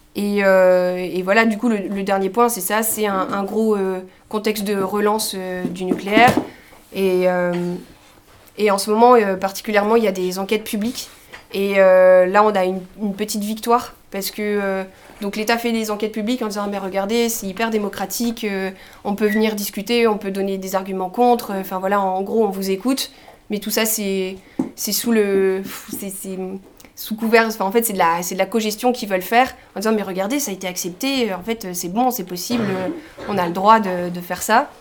Et voilà, du coup, le dernier point, c'est ça, c'est un gros contexte de relance du nucléaire. Et en ce moment, particulièrement, il y a des enquêtes publiques. Et là, on a une petite victoire, parce que donc l'État fait des enquêtes publiques en disant mais regardez, c'est hyper démocratique, on peut venir discuter, on peut donner des arguments contre, enfin voilà, en gros, on vous écoute. Mais tout ça, c'est sous le... c'est sous couvert, enfin, en fait, c'est de la cogestion qu'ils veulent faire, en disant mais regardez, ça a été accepté, en fait, c'est bon, c'est possible, on a le droit de faire ça.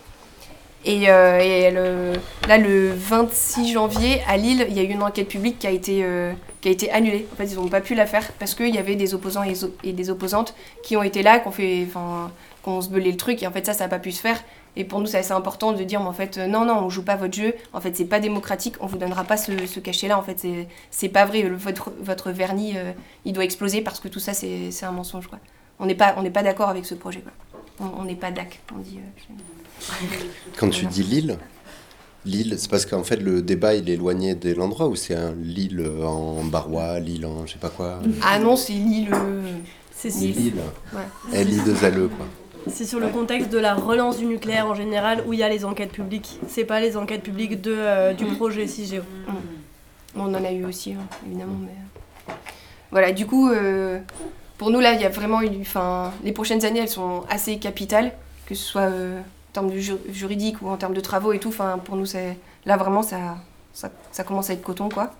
Là, le 26 janvier, à Lille, il y a eu une enquête publique qui a été annulée. En fait, ils n'ont pas pu la faire parce qu'il y avait des opposants et des opposantes qui ont été là, qui ont se belé le truc. Et en fait, ça n'a pas pu se faire. Et pour nous, c'est assez important de dire, mais en fait, non, on ne joue pas votre jeu. En fait, c'est pas démocratique. On ne vous donnera pas ce cachet-là. En fait, c'est pas vrai. Votre vernis, il doit exploser parce que tout ça, c'est un mensonge, quoi. On n'est pas d'accord avec ce projet, quoi. On n'est pas DAC, on dit. Quand tu dis Lille, c'est parce qu'en fait le débat il est éloigné de l'endroit ou c'est un Lille en Barrois, Lille en je sais pas quoi. Ah non, c'est Lille. C'est Lille. Ouais. L-I-2-L-E quoi. C'est sur le contexte de la relance du nucléaire en général où il y a les enquêtes publiques. C'est pas les enquêtes publiques du projet CIGEO. On en a eu aussi, hein, évidemment. Mais... Voilà, du coup, pour nous, là, il y a vraiment les prochaines années, elles sont assez capitales, que ce soit en termes de juridique ou en termes de travaux et tout. Pour nous, là, vraiment, ça commence à être coton, quoi.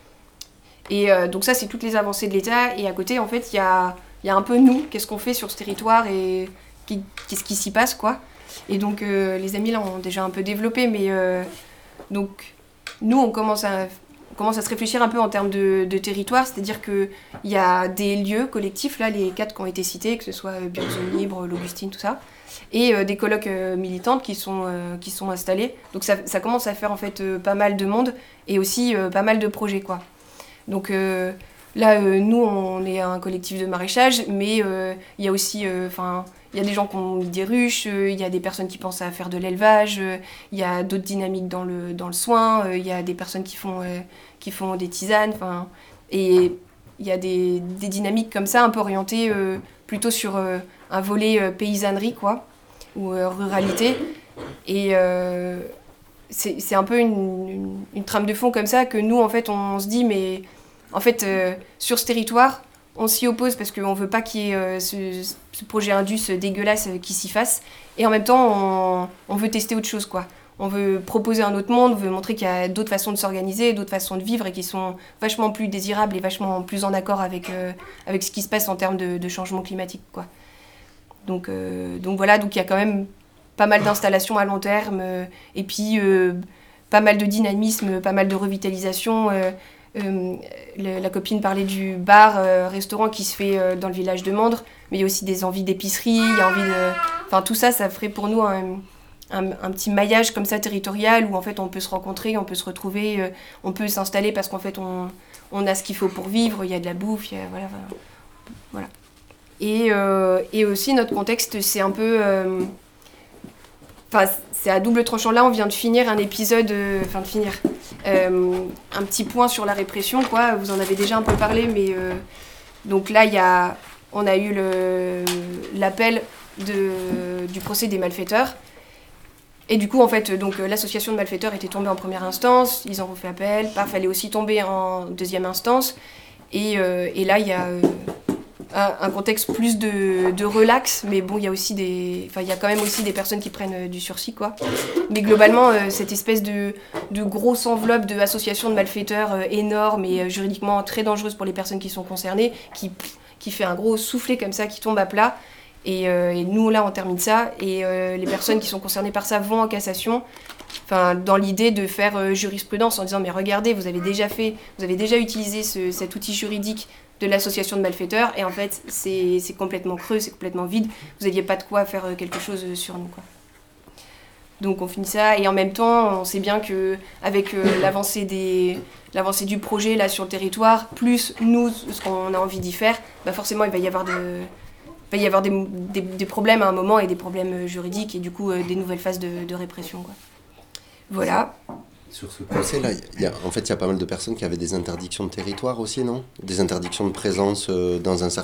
Et donc ça, c'est toutes les avancées de l'État. Et à côté, en fait, il y a un peu nous, qu'est-ce qu'on fait sur ce territoire et qu'est-ce qui s'y passe, quoi. Et donc, les amis, là, ont déjà un peu développé, mais donc, nous, on commence à se réfléchir un peu en termes de territoire, c'est-à-dire qu'il y a des lieux collectifs, là, les 4 qui ont été cités, que ce soit Biozone Libre, l'Augustine, tout ça, et des colloques militantes qui sont installés. Donc ça commence à faire en fait pas mal de monde et aussi pas mal de projets, quoi. Donc là, nous, on est un collectif de maraîchage, mais il y a aussi... il y a des gens qui ont mis des ruches, il y a des personnes qui pensent à faire de l'élevage, il y a d'autres dynamiques dans le soin, il y a des personnes qui font des tisanes, et il y a des dynamiques comme ça, un peu orientées plutôt sur un volet paysannerie, quoi, ou ruralité. Et c'est un peu une trame de fond comme ça que nous, en fait, on se dit, mais en fait, sur ce territoire, on s'y oppose parce qu'on ne veut pas qu'il y ait ce projet Indus dégueulasse qui s'y fasse. Et en même temps, on veut tester autre chose, quoi. On veut proposer un autre monde, on veut montrer qu'il y a d'autres façons de s'organiser, d'autres façons de vivre et qui sont vachement plus désirables et vachement plus en accord avec ce qui se passe en termes de changement climatique, quoi. Donc voilà, donc il y a quand même pas mal d'installations à long terme et puis pas mal de dynamisme, pas mal de revitalisation. La copine parlait du bar-restaurant qui se fait dans le village de Mandres, mais il y a aussi des envies d'épicerie, il y a envie de... Enfin, tout ça, ça ferait pour nous un petit maillage comme ça territorial où en fait on peut se rencontrer, on peut se retrouver, on peut s'installer parce qu'en fait on a ce qu'il faut pour vivre, il y a de la bouffe, voilà. Et aussi notre contexte, c'est un peu... c'est à double tranchant. Là, on vient de finir un épisode... un petit point sur la répression, quoi. Vous en avez déjà un peu parlé, mais... donc là, on a eu l'appel du procès des malfaiteurs. Et du coup, en fait, donc, l'association de malfaiteurs était tombée en première instance. Ils ont refait appel. Il fallait aussi tomber en deuxième instance. Et là, il y a... un contexte plus de relax, mais bon, il y a quand même aussi des personnes qui prennent du sursis, quoi. Mais globalement, cette espèce de grosse enveloppe d'associations de malfaiteurs énorme et juridiquement très dangereuse pour les personnes qui sont concernées, qui fait un gros soufflet comme ça, qui tombe à plat. Et nous, là, on termine ça. Et les personnes qui sont concernées par ça vont en cassation, dans l'idée de faire jurisprudence en disant « Mais regardez, vous avez déjà utilisé cet outil juridique de l'association de malfaiteurs, et en fait, c'est complètement creux, c'est complètement vide. Vous n'aviez pas de quoi faire quelque chose sur nous, quoi. » Donc on finit ça, et en même temps, on sait bien qu'avec l'avancée du projet là, sur le territoire, plus nous, ce qu'on a envie d'y faire, forcément, il va y avoir des problèmes à un moment, et des problèmes juridiques, et du coup, des nouvelles phases de répression, quoi. Voilà. Sur ce procès-là, il y a pas mal de personnes qui avaient des interdictions de territoire aussi, non ? Des interdictions de présence dans un